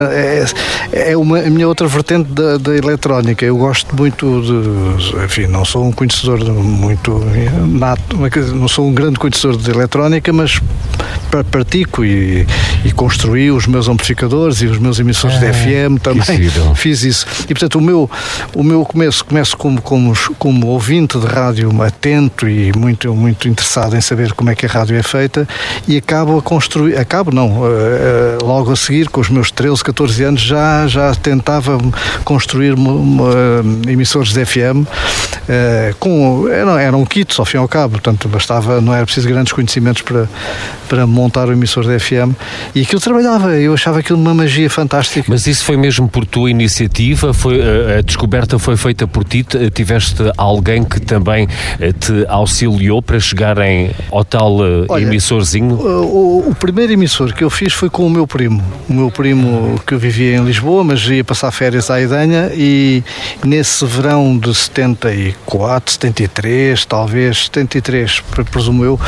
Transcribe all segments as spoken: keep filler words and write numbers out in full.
É, é uma, a minha outra vertente da, da eletrónica. Eu gosto muito de, enfim, não sou um conhecedor muito nato, não sou um grande conhecedor de eletrónica, mas pratico e, e construí os meus amplificadores e os meus emissores ah, de F M também. Fiz isso. E portanto o meu, o meu começo, começo como, como, como ouvinte de rádio atento e muito, muito interessado em saber como é que a rádio é feita, e acabo a construir, acabo não, uh, uh, logo a seguir, com os meus treze, catorze anos, já, já tentava construir uh, emissores de F M, uh, com, eram, eram kits ao fim e ao cabo, portanto bastava, não era preciso grandes conhecimentos para, para montar o emissor de F M, e aquilo trabalhava, eu achava aquilo uma magia fantástica. Mas isso foi mesmo por tua iniciativa? Foi, a descoberta foi feita por ti? Tiveste alguém que também te auxiliou para chegarem ao tal Olha, emissorzinho? O, o primeiro emissor que eu fiz foi com o meu primo, o meu primo que vivia em Lisboa, mas ia passar férias à Idanha, e nesse verão de setenta e quatro, setenta e três, talvez setenta e três, presumo eu,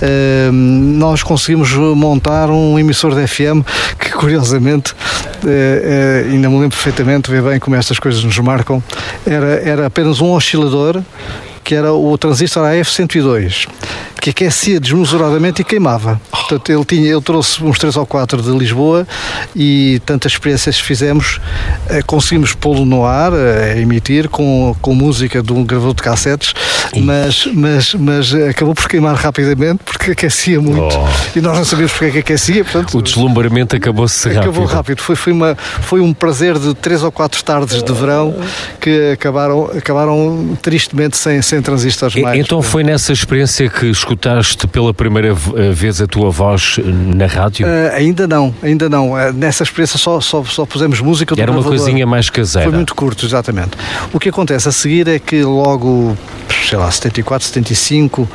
nós conseguimos montar um emissor de F M que, curiosamente, ainda me lembro perfeitamente, vê bem como estas coisas nos marcam, era, era apenas um oscilador, que era o transistor A F cento e dois, que aquecia desmesuradamente e queimava. Portanto, ele, tinha, ele trouxe uns três ou quatro de Lisboa, e tantas experiências que fizemos, eh, conseguimos pô-lo no ar, a emitir, com, com música de um gravador de cassetes, mas, mas, mas acabou por queimar rapidamente, porque aquecia muito, oh. e nós não sabíamos porque é que aquecia. Portanto, o deslumbramento acabou-se rápido. Acabou rápido. Foi, foi, uma, foi um prazer de três ou quatro tardes de verão que acabaram, acabaram tristemente sem, sem transistores mais. Então foi nessa experiência que escutaste pela primeira vez a tua voz na rádio? Uh, ainda não, ainda não. Uh, nessa experiência só, só, só pusemos música do Era gravador. Uma coisinha mais caseira. Foi muito curto, exatamente. O que acontece a seguir é que logo, sei lá, setenta e quatro, setenta e cinco,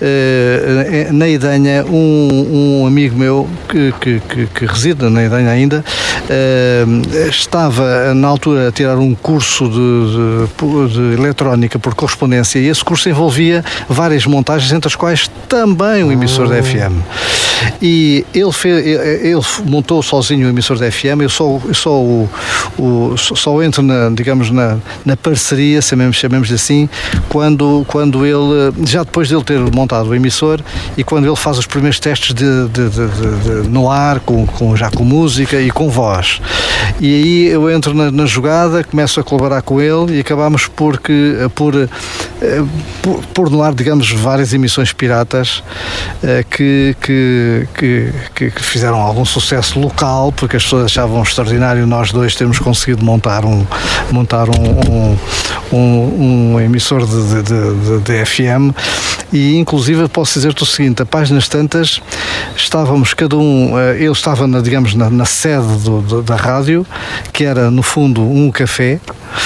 uh, na Idanha, um, um amigo meu que, que, que, que reside na Idanha ainda, uh, estava na altura a tirar um curso de, de, de eletrónica por correspondência, e esse curso envolvia várias montagens, entre as quais também um emissor de F M. E ele, fez, ele montou sozinho o emissor de F M. Eu só, eu só, o, o, só entro na, digamos, na, na parceria, chamemos, chamemos assim, quando, quando ele, já depois de ele ter montado o emissor, e quando ele faz os primeiros testes de, de, de, de, de, no ar, com, com, já com música e com voz. E aí eu entro na, na jogada, começo a colaborar com ele, e acabamos por, que, por, por, por no ar, digamos, várias emissões piratas que, que, que, que fizeram algum sucesso local, porque as pessoas achavam extraordinário nós dois termos conseguido montar um, montar um, um, um, um emissor de, de, de, de F M. E inclusive posso dizer-te o seguinte: a páginas tantas estávamos cada um, ele estava na, digamos, na, na sede do, do, da rádio, que era no fundo um café.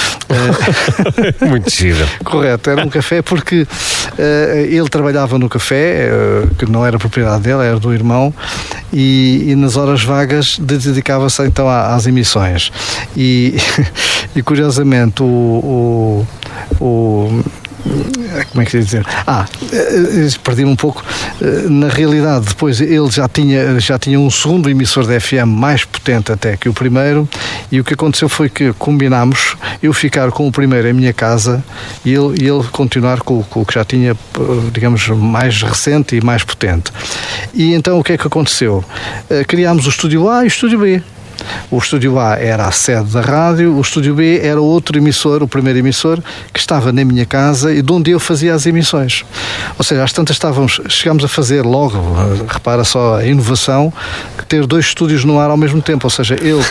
Muito giro. Correto, era um café porque uh, ele trabalhava no café, uh, que não era propriedade dele, era do irmão, e, e nas horas vagas dedicava-se então às emissões. E, e curiosamente o, o, o como é que ia dizer? Ah, perdi-me um pouco. Na realidade, depois ele já tinha, já tinha um segundo emissor de F M mais potente até que o primeiro, e o que aconteceu foi que combinámos eu ficar com o primeiro em minha casa e ele, e ele continuar com, com o que já tinha, digamos, mais recente e mais potente. E então o que é que aconteceu? Criámos o Estúdio A e o Estúdio B. O Estúdio A era a sede da rádio, o Estúdio B era outro emissor, o primeiro emissor, que estava na minha casa e de onde eu fazia as emissões. Ou seja, às tantas estávamos, chegámos a fazer logo, repara só a inovação, ter dois estúdios no ar ao mesmo tempo. Ou seja, ele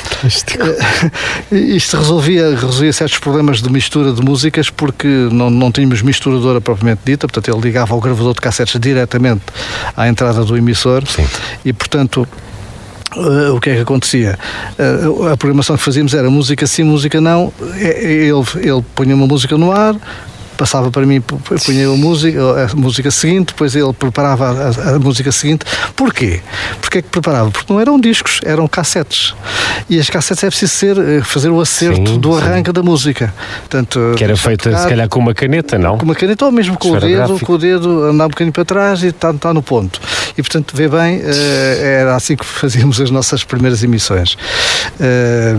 isto resolvia, resolvia certos problemas de mistura de músicas, porque não, não tínhamos misturadora propriamente dita, portanto ele ligava ao gravador de cassetes diretamente à entrada do emissor. Sim. E portanto Uh, o que é que acontecia? Uh, a programação que fazíamos era música sim, música não. Ele, ele punha uma música no ar, passava para mim, punha a música, a música seguinte, depois ele preparava a, a música seguinte. Porquê? Porquê é que preparava? Porque não eram discos, eram cassetes. E as cassetes é preciso ser, fazer o acerto sim, do arranque sim. da música. Portanto, que era feita tocar, se calhar com uma caneta, não? Com uma caneta, ou mesmo com o dedo, com o dedo andar um bocadinho para trás e está, está no ponto. E portanto, vê bem, era assim que fazíamos as nossas primeiras emissões.